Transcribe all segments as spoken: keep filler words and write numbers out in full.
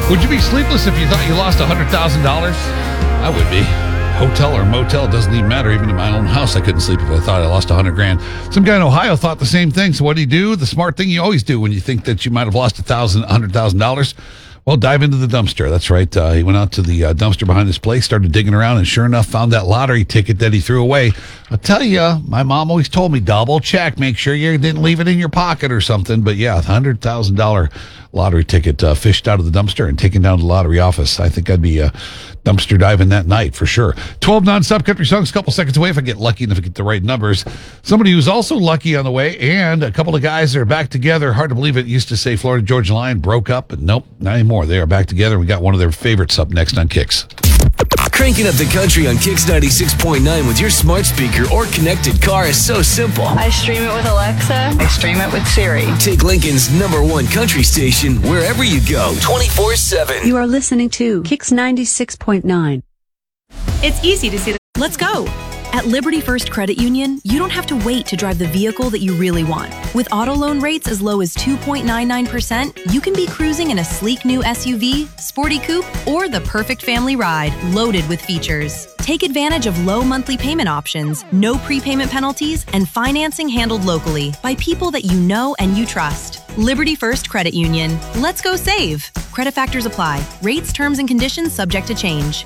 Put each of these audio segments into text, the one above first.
Would you be sleepless if you thought you lost one hundred thousand dollars? I would be. Hotel or motel, doesn't even matter. Even in my own house, I couldn't sleep if I thought I lost one hundred grand. Some guy in Ohio thought the same thing. So what did he do? The smart thing you always do when you think that you might have lost one hundred thousand dollars. Well, dive into the dumpster. That's right. Uh, he went out to the uh, dumpster behind his place, started digging around, and sure enough, found that lottery ticket that he threw away. I'll tell you, my mom always told me, double check, make sure you didn't leave it in your pocket or something. But yeah, one hundred thousand dollars lottery ticket uh, fished out of the dumpster and taken down to the lottery office. I think I'd be uh, dumpster diving that night for sure. twelve non-stop country songs, a couple seconds away if I get lucky and if I get the right numbers. Somebody who's also lucky on the way, and a couple of guys that are back together. Hard to believe it. Used to say Florida Georgia Line broke up, but nope, not anymore. They are back together. We got one of their favorites up next on Kicks. Cranking up the country on Kicks ninety-six point nine with your smart speaker or connected car is so simple. I stream it with Alexa. I stream it with Siri. Take Lincoln's number one country station wherever you go, twenty-four seven. You are listening to Kicks ninety-six point nine. It's easy to see the... Let's go. At Liberty First Credit Union, you don't have to wait to drive the vehicle that you really want. With auto loan rates as low as two point nine nine percent, you can be cruising in a sleek new S U V, sporty coupe, or the perfect family ride loaded with features. Take advantage of low monthly payment options, no prepayment penalties, and financing handled locally by people that you know and you trust. Liberty First Credit Union. Let's go save. Credit factors apply. Rates, terms, and conditions subject to change.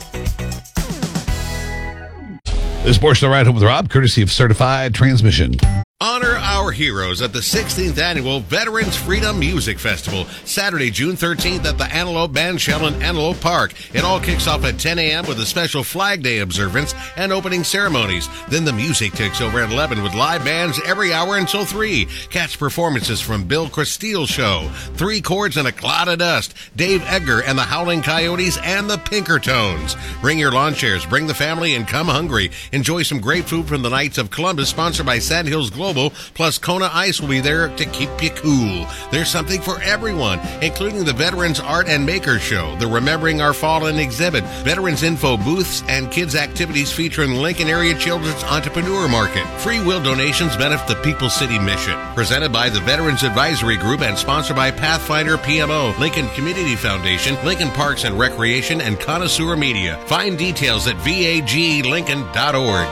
This portion of Ride Home with Rob, courtesy of Certified Transmission. Honor our heroes at the sixteenth Annual Veterans Freedom Music Festival, Saturday, June thirteenth at the Antelope Bandshell in Antelope Park. It all kicks off at ten a.m. with a special Flag Day observance and opening ceremonies. Then the music takes over at eleven with live bands every hour until three. Catch performances from Bill Cristile Show, Three Chords and a Cloud of Dust, Dave Edgar and the Howling Coyotes, and the Pinkertones. Bring your lawn chairs, bring the family, and come hungry. Enjoy some great food from the Knights of Columbus, sponsored by Sandhills Global. Plus, Kona Ice will be there to keep you cool. There's something for everyone, including the Veterans Art and Makers Show, the Remembering Our Fallen exhibit, Veterans Info booths, and kids' activities featuring Lincoln Area Children's Entrepreneur Market. Free will donations benefit the People's City Mission. Presented by the Veterans Advisory Group and sponsored by Pathfinder P M O, Lincoln Community Foundation, Lincoln Parks and Recreation, and Connoisseur Media. Find details at V A G lincoln dot org.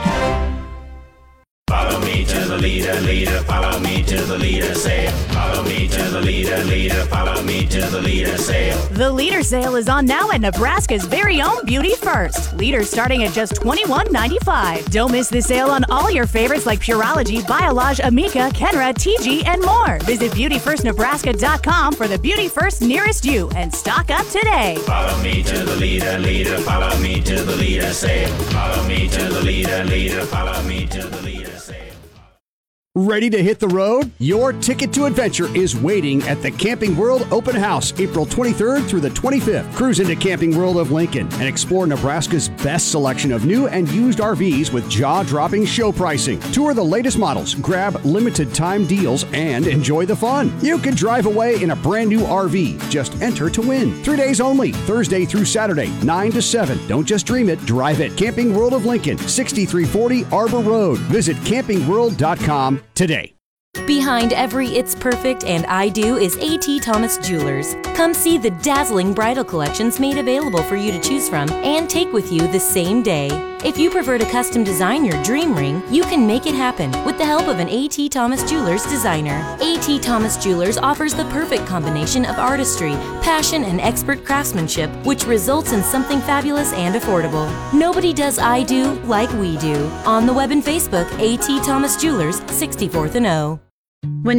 Follow me to the leader, leader, follow me to the leader sale. Follow me to the leader, leader, follow me to the leader sale. The leader sale is on now at Nebraska's very own Beauty First. Leaders starting at just twenty-one ninety-five. Don't miss the sale on all your favorites like Purology, Biolage, Amica, Kenra, T G, and more. Visit beauty first nebraska dot com for the Beauty First nearest you and stock up today. Follow me to the leader, leader, follow me to the leader sale. Follow me to the leader, leader, follow me to the leader sale. Ready to hit the road? Your ticket to adventure is waiting at the Camping World Open House, April twenty-third through the twenty-fifth. Cruise into Camping World of Lincoln and explore Nebraska's best selection of new and used R Vs with jaw-dropping show pricing. Tour the latest models, grab limited time deals, and enjoy the fun. You can drive away in a brand new R V. Just enter to win. Three days only, Thursday through Saturday, nine to seven. Don't just dream it, drive it. Camping World of Lincoln, sixty-three forty Arbor Road. Visit camping world dot com today. Behind every It's Perfect and I Do is A T. Thomas Jewelers. Come see the dazzling bridal collections made available for you to choose from and take with you the same day. If you prefer to custom design your dream ring, you can make it happen with the help of an A T. Thomas Jewelers designer. A T. Thomas Jewelers offers the perfect combination of artistry, passion, and expert craftsmanship, which results in something fabulous and affordable. Nobody does I Do like we do. On the web and Facebook, A T. Thomas Jewelers, sixty-fourth and O. When